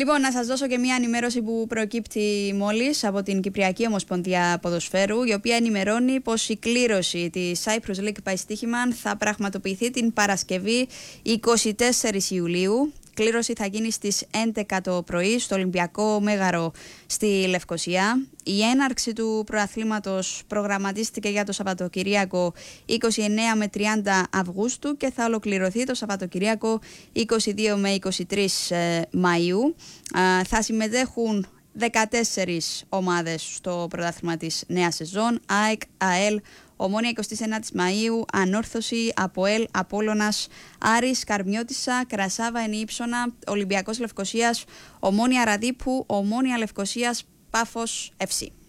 Λοιπόν, να σας δώσω και μια ενημέρωση που προκύπτει μόλις από την Κυπριακή Ομοσπονδία Ποδοσφαίρου, η οποία ενημερώνει πως η κλήρωση της Cyprus League by Stoichman θα πραγματοποιηθεί την Παρασκευή 24 Ιουλίου. Κλήρωση θα γίνει στις 11 το πρωί στο Ολυμπιακό Μέγαρο στη Λευκοσία. Η έναρξη του προαθλήματος προγραμματίστηκε για το Σαββατοκυριακό 29 με 30 Αυγούστου και θα ολοκληρωθεί το Σαββατοκυριακό 22 με 23 Μαΐου. Θα συμμετέχουν 14 ομάδες στο πρωτάθλημα της νέας σεζόν: ΑΕΚ, ΑΕΛ, Ομόνοια 29 Μαΐου, Ανόρθωση, ΑΠΟΕΛ, Απόλλωνας, Άρης, Καρμιώτισσα, Κρασάβα, Ενίψωνα, Ολυμπιακός Λευκοσίας, Ομόνοια Ραδίππου, Ομόνοια Λευκοσίας, Πάφος FC.